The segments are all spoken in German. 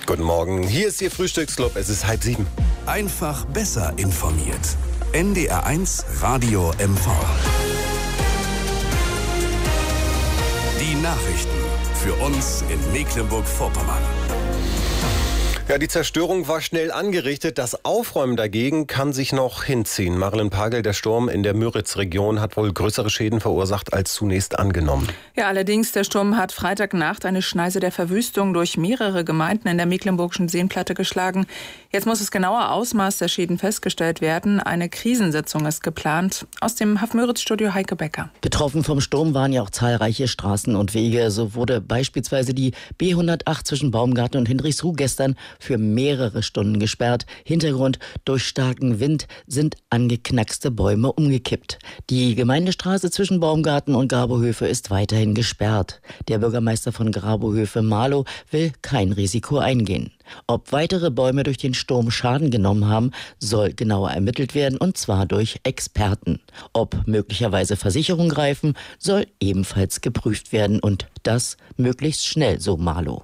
Guten Morgen, hier ist Ihr Frühstücksclub, es ist 6:30. Einfach besser informiert. NDR1 Radio MV. Die Nachrichten für uns in Mecklenburg-Vorpommern. Ja, die Zerstörung war schnell angerichtet. Das Aufräumen dagegen kann sich noch hinziehen. Marilyn Pagel, der Sturm in der Müritz-Region hat wohl größere Schäden verursacht als zunächst angenommen. Ja, allerdings, der Sturm hat Freitagnacht eine Schneise der Verwüstung durch mehrere Gemeinden in der mecklenburgischen Seenplatte geschlagen. Jetzt muss das genaue Ausmaß der Schäden festgestellt werden. Eine Krisensitzung ist geplant. Aus dem Müritz-Studio Heike Becker. Betroffen vom Sturm waren ja auch zahlreiche Straßen und Wege. So wurde beispielsweise die B108 zwischen Baumgarten und Hinrichsruh gestern für mehrere Stunden gesperrt. Hintergrund: durch starken Wind sind angeknackste Bäume umgekippt. Die Gemeindestraße zwischen Baumgarten und Grabohöfe ist weiterhin gesperrt. Der Bürgermeister von Grabohöfe, Marlow, will kein Risiko eingehen. Ob weitere Bäume durch den Sturm Schaden genommen haben, soll genauer ermittelt werden, und zwar durch Experten. Ob möglicherweise Versicherungen greifen, soll ebenfalls geprüft werden, und das möglichst schnell, so Marlow.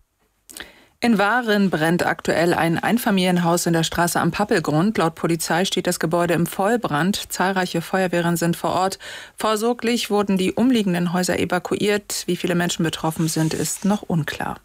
In Waren brennt aktuell ein Einfamilienhaus in der Straße am Pappelgrund. Laut Polizei steht das Gebäude im Vollbrand. Zahlreiche Feuerwehren sind vor Ort. Vorsorglich wurden die umliegenden Häuser evakuiert. Wie viele Menschen betroffen sind, ist noch unklar.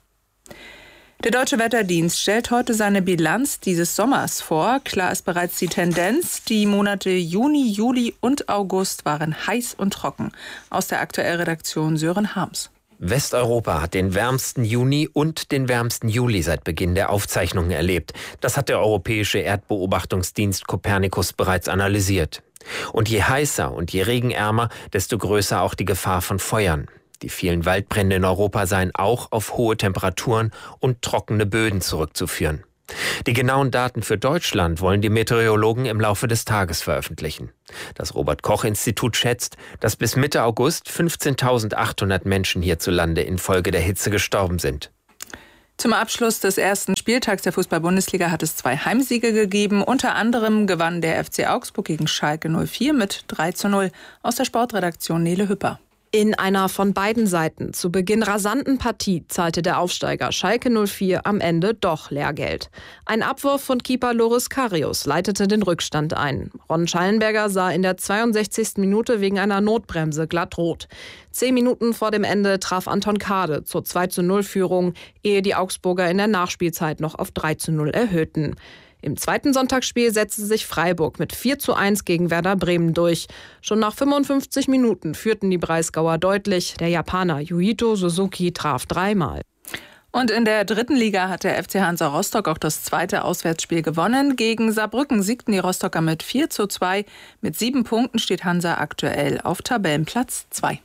Der Deutsche Wetterdienst stellt heute seine Bilanz dieses Sommers vor. Klar ist bereits die Tendenz. Die Monate Juni, Juli und August waren heiß und trocken. Aus der Aktuell-Redaktion Sören Harms. Westeuropa hat den wärmsten Juni und den wärmsten Juli seit Beginn der Aufzeichnungen erlebt. Das hat der europäische Erdbeobachtungsdienst Copernicus bereits analysiert. Und je heißer und je regenärmer, desto größer auch die Gefahr von Feuern. Die vielen Waldbrände in Europa seien auch auf hohe Temperaturen und trockene Böden zurückzuführen. Die genauen Daten für Deutschland wollen die Meteorologen im Laufe des Tages veröffentlichen. Das Robert-Koch-Institut schätzt, dass bis Mitte August 15.800 Menschen hierzulande infolge der Hitze gestorben sind. Zum Abschluss des ersten Spieltags der Fußball-Bundesliga hat es 2 Heimsiege gegeben. Unter anderem gewann der FC Augsburg gegen Schalke 04 mit 3:0. Aus der Sportredaktion Nele Hüpper. In einer von beiden Seiten zu Beginn rasanten Partie zahlte der Aufsteiger Schalke 04 am Ende doch Lehrgeld. Ein Abwurf von Keeper Loris Karius leitete den Rückstand ein. Ron Schallenberger sah in der 62. Minute wegen einer Notbremse glatt rot. 10 Minuten vor dem Ende traf Anton Kade zur 2:0-Führung, ehe die Augsburger in der Nachspielzeit noch auf 3:0 erhöhten. Im zweiten Sonntagsspiel setzte sich Freiburg mit 4:1 gegen Werder Bremen durch. Schon nach 55 Minuten führten die Breisgauer deutlich. Der Japaner Yuito Suzuki traf 3-mal. Und in der 3. Liga hat der FC Hansa Rostock auch das zweite Auswärtsspiel gewonnen. Gegen Saarbrücken siegten die Rostocker mit 4:2. Mit 7 Punkten steht Hansa aktuell auf Tabellenplatz 2.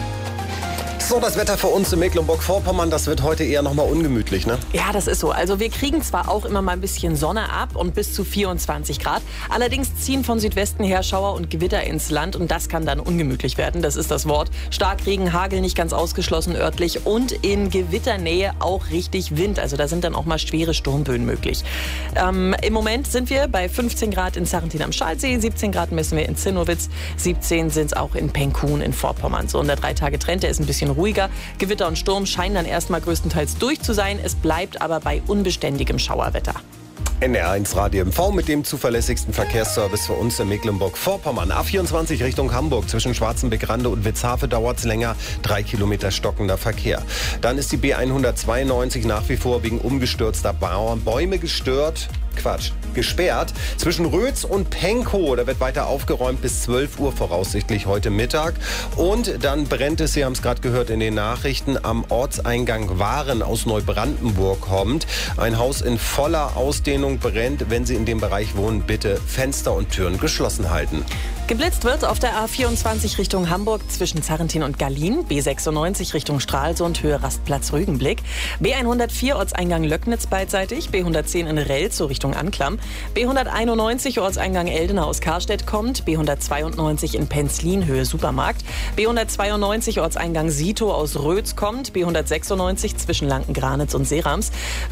So, das Wetter für uns in Mecklenburg-Vorpommern, das wird heute eher noch mal ungemütlich, ne? Ja, das ist so. Also wir kriegen zwar auch immer mal ein bisschen Sonne ab und bis zu 24 Grad. Allerdings ziehen von Südwesten her Schauer und Gewitter ins Land und das kann dann ungemütlich werden. Das ist das Wort. Starkregen, Hagel nicht ganz ausgeschlossen örtlich und in Gewitternähe auch richtig Wind. Also da sind dann auch mal schwere Sturmböen möglich. Im Moment sind wir bei 15 Grad in Sarrentin am Schalsee, 17 Grad messen wir in Zinnowitz, 17 sind es auch in Penkun in Vorpommern. So, und der 3-Tage-Trend, der ist ein bisschen ruhiger. Gewitter und Sturm scheinen dann erstmal größtenteils durch zu sein. Es bleibt aber bei unbeständigem Schauerwetter. NDR1 Radio MV mit dem zuverlässigsten Verkehrsservice für uns in Mecklenburg-Vorpommern. A24 Richtung Hamburg zwischen Schwarzenbeck-Rande und Witzhafe dauert es länger. 3 Kilometer stockender Verkehr. Dann ist die B192 nach wie vor wegen umgestürzter Bäume gesperrt. Zwischen Rötz und Pankow, da wird weiter aufgeräumt bis 12 Uhr voraussichtlich heute Mittag. Und dann brennt es, Sie haben es gerade gehört in den Nachrichten, am Ortseingang Waren aus Neubrandenburg kommt. Ein Haus in voller Ausdehnung brennt. Wenn Sie in dem Bereich wohnen, bitte Fenster und Türen geschlossen halten. Geblitzt wird auf der A24 Richtung Hamburg zwischen Zarrentin und Gallien, B96 Richtung Stralsund, Höhe Rastplatz Rügenblick, B104 Ortseingang Löcknitz beidseitig, B110 in Relz so Richtung Anklam, B191 Ortseingang Eldena aus Karstedt kommt, B192 in Penzlin, Höhe Supermarkt, B192 Ortseingang Sito aus Rötz kommt, B196 zwischen Lanken-Granitz und Serams,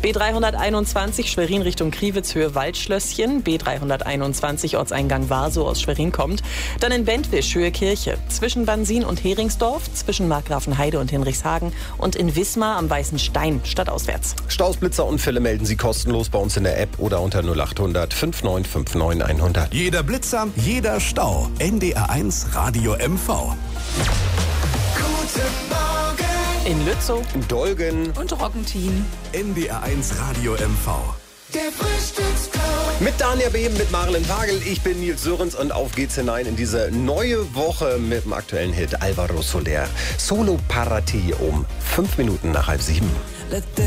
B321 Schwerin Richtung Kriwitz, Höhe Waldschlösschen, B321 Ortseingang Warsow aus Schwerin kommt, Dann in Bentwisch, Höhe Kirche, zwischen Bansin und Heringsdorf, zwischen Markgrafenheide und Hinrichshagen und in Wismar am Weißen Stein, stadtauswärts. Staus, Blitzerunfälle melden Sie kostenlos bei uns in der App oder unter 0800 5959 100. Jeder Blitzer, jeder Stau. NDR1 Radio MV. In Lützow, Dolgen Und Roggentin. NDR1 Radio MV. mit Daniel Behm, mit Marlen Wagel. Ich bin Nils Sörens und auf geht's hinein in diese neue Woche mit dem aktuellen Hit Alvaro Soler. Solo Para Ti um 5 Minuten nach 6:30.